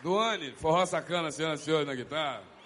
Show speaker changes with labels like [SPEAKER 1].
[SPEAKER 1] Tuane, forró sacana, senhoras e senhores, na guitarra.